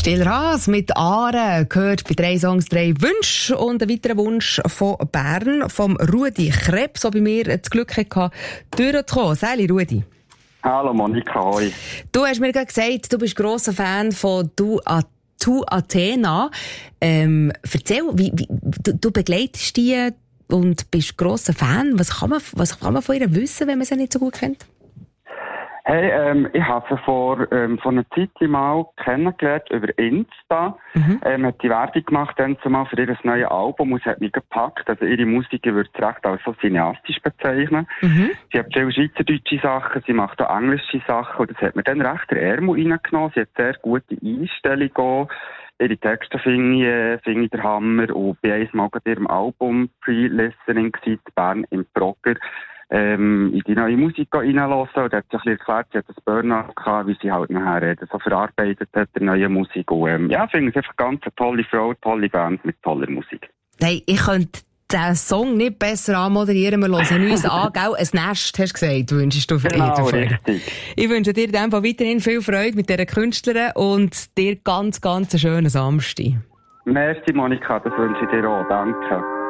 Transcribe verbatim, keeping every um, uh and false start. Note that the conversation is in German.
Stiller Haas mit Aare gehört bei drei Songs drei Wünsche und ein weiterer Wunsch von Bern, vom Rudi Krebs, der bei mir das Glück hatte, durchzukommen. Sali, Rudi. Hallo Monika, hoi. Du hast mir gerade gesagt, du bist grosser Fan von Du, tu Athena. Ähm, erzähl, wie, wie, du, du begleitest die und bist grosser Fan. Was kann man, was kann man von ihr wissen, wenn man sie nicht so gut kennt? Hey, ähm, ich habe sie vor, ähm, vor einer Zeit mal kennengelernt über Insta. Mhm. Ähm, hat die Werbung gemacht dann zumal für ihr neues Album und es hat mich gepackt. Also ihre Musik würde ich recht als so cineastisch bezeichnen. Mhm. Sie hat viele schweizerdeutsche Sachen, sie macht auch englische Sachen und das hat mir dann recht der Ärmel reingenommen. Sie hat sehr gute Einstellungen. Ihre Texte finde ich, äh, finde ich der Hammer und bei einem Mal gerade ihrem Album Pre-Listening in Bern im Progger. Ähm, in die neue Musik reinlassen und hat sich ein bisschen erklärt, sie hat das Burnout gehabt, wie sie halt nachher so verarbeitet hat, der neue Musik. Und ähm, ja, ich finde es einfach ganz eine tolle Frau, tolle Band mit toller Musik. Hey, ich könnte den Song nicht besser anmoderieren. Wir hören uns an, gell? Ein Nest, hast du gesagt, wünschst du für genau, ihr. Richtig. Ich wünsche dir in dem Fall weiterhin viel Freude mit dieser Künstlerin und dir ganz, ganz einen schönen Samstag. Merci Monika, das wünsche ich dir auch. Danke.